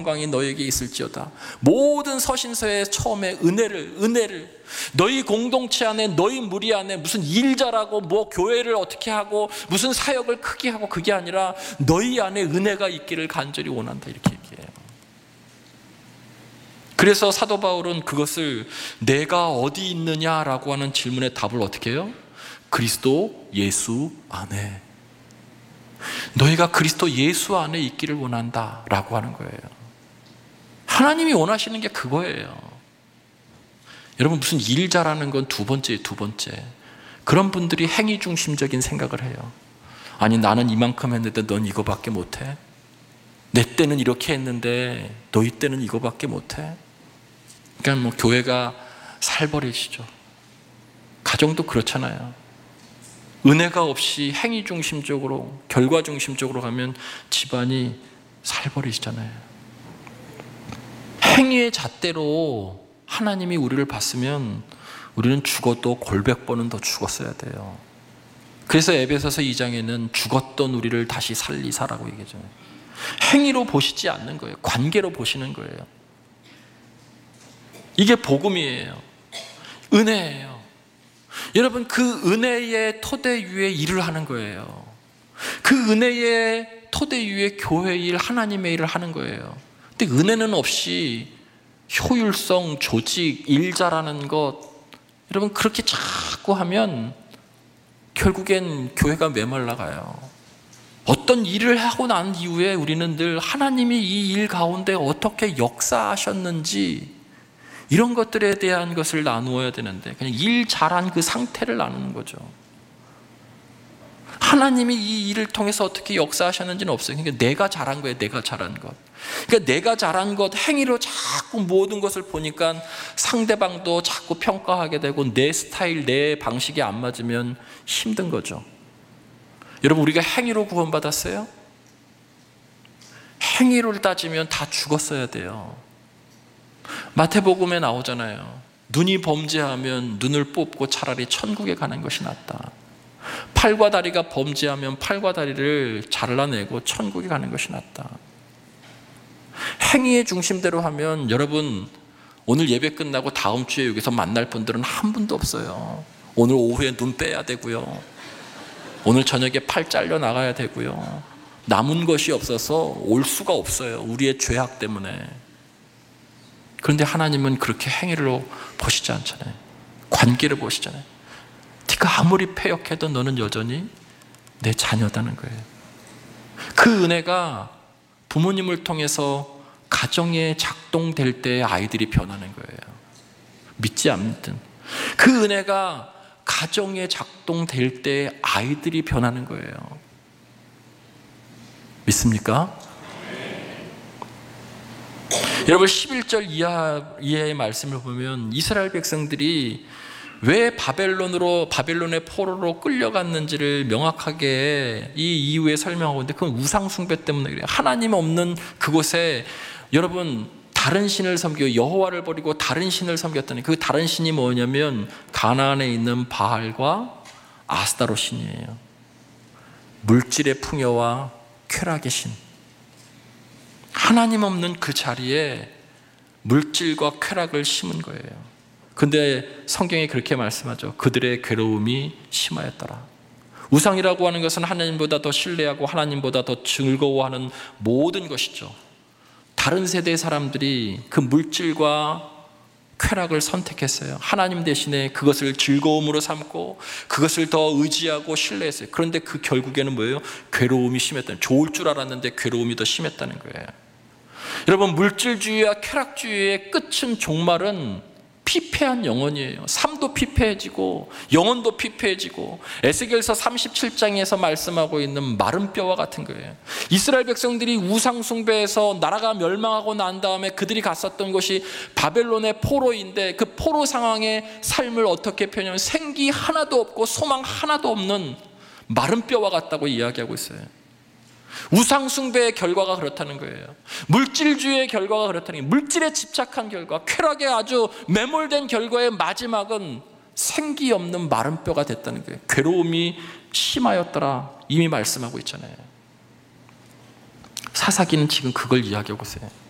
영광이 너에게 있을지어다. 모든 서신서의 처음에 은혜를 너희 공동체 안에, 너희 무리 안에 무슨 일 잘하고 뭐 교회를 어떻게 하고 무슨 사역을 크게 하고, 그게 아니라 너희 안에 은혜가 있기를 간절히 원한다, 이렇게 얘기해요. 그래서 사도 바울은 그것을 내가 어디 있느냐라고 하는 질문에 답을 어떻게 해요? 그리스도 예수 안에, 너희가 그리스도 예수 안에 있기를 원한다 라고 하는 거예요. 하나님이 원하시는 게 그거예요. 여러분, 무슨 일 잘하는 건 두 번째. 그런 분들이 행위 중심적인 생각을 해요. 아니, 나는 이만큼 했는데 넌 이거밖에 못해? 내 때는 이렇게 했는데 너희 때는 이거밖에 못해? 그러니까 뭐 교회가 살벌해지죠. 가정도 그렇잖아요. 은혜가 없이 행위 중심적으로, 결과 중심적으로 가면 집안이 살벌해지잖아요. 행위의 잣대로 하나님이 우리를 봤으면 우리는 죽어도 골백 번은 더 죽었어야 돼요. 그래서 에베소서 2장에는 죽었던 우리를 다시 살리사라고 얘기하잖아요. 행위로 보시지 않는 거예요. 관계로 보시는 거예요. 이게 복음이에요. 은혜예요. 여러분, 그 은혜의 토대 위에 일을 하는 거예요. 그 은혜의 토대 위에 교회 일, 하나님의 일을 하는 거예요. 근데 은혜는 없이 효율성, 조직, 일 잘하는 것, 여러분 그렇게 자꾸 하면 결국엔 교회가 메말라가요. 어떤 일을 하고 난 이후에 우리는 늘 하나님이 이 일 가운데 어떻게 역사하셨는지, 이런 것들에 대한 것을 나누어야 되는데 그냥 일 잘한 그 상태를 나누는 거죠. 하나님이 이 일을 통해서 어떻게 역사하셨는지는 없어요. 그러니까 내가 잘한 거예요. 내가 잘한 것. 그러니까 내가 잘한 것, 행위로 자꾸 모든 것을 보니까 상대방도 자꾸 평가하게 되고 내 스타일, 내 방식이 안 맞으면 힘든 거죠. 여러분, 우리가 행위로 구원받았어요? 행위를 따지면 다 죽었어야 돼요. 마태복음에 나오잖아요. 눈이 범죄하면 눈을 뽑고 차라리 천국에 가는 것이 낫다. 팔과 다리가 범죄하면 팔과 다리를 잘라내고 천국에 가는 것이 낫다. 행위의 중심대로 하면 여러분, 오늘 예배 끝나고 다음 주에 여기서 만날 분들은 한 분도 없어요. 오늘 오후에 눈 빼야 되고요. 오늘 저녁에 팔 잘려 나가야 되고요. 남은 것이 없어서 올 수가 없어요. 우리의 죄악 때문에. 그런데 하나님은 그렇게 행위로 보시지 않잖아요. 관계를 보시잖아요. 네가 아무리 패역해도 너는 여전히 내 자녀다는 거예요. 그 은혜가 부모님을 통해서 가정에 작동될 때 아이들이 변하는 거예요. 믿지 않든 그 은혜가 가정에 작동될 때 아이들이 변하는 거예요. 믿습니까? 여러분, 11절 이하의 말씀을 보면 이스라엘 백성들이 왜 바벨론의 포로로 끌려갔는지를 명확하게 이 이후에 설명하고 있는데, 그건 우상 숭배 때문에 그래요. 하나님 없는 그곳에 여러분 다른 신을 섬기고 여호와를 버리고 다른 신을 섬겼더니 그 다른 신이 뭐냐면 가나안에 있는 바알과 아스타롯 신이에요. 물질의 풍요와 쾌락의 신. 하나님 없는 그 자리에 물질과 쾌락을 심은 거예요. 근데 성경이 그렇게 말씀하죠. 그들의 괴로움이 심하였더라. 우상이라고 하는 것은 하나님보다 더 신뢰하고 하나님보다 더 즐거워하는 모든 것이죠. 다른 세대의 사람들이 그 물질과 쾌락을 선택했어요. 하나님 대신에 그것을 즐거움으로 삼고 그것을 더 의지하고 신뢰했어요. 그런데 그 결국에는 뭐예요? 괴로움이 심했다는, 좋을 줄 알았는데 괴로움이 더 심했다는 거예요. 여러분, 물질주의와 쾌락주의의 끝은, 종말은 피폐한 영혼이에요. 삶도 피폐해지고 영혼도 피폐해지고, 에스겔서 37장에서 말씀하고 있는 마른 뼈와 같은 거예요. 이스라엘 백성들이 우상 숭배에서 나라가 멸망하고 난 다음에 그들이 갔었던 곳이 바벨론의 포로인데, 그 포로 상황의 삶을 어떻게 표현하면 생기 하나도 없고 소망 하나도 없는 마른 뼈와 같다고 이야기하고 있어요. 우상 숭배의 결과가 그렇다는 거예요. 물질주의의 결과가 그렇다는 거예요. 물질에 집착한 결과, 쾌락에 아주 매몰된 결과의 마지막은 생기 없는 마른 뼈가 됐다는 거예요. 괴로움이 심하였더라 이미 말씀하고 있잖아요. 사사기는 지금 그걸 이야기하고 있어요.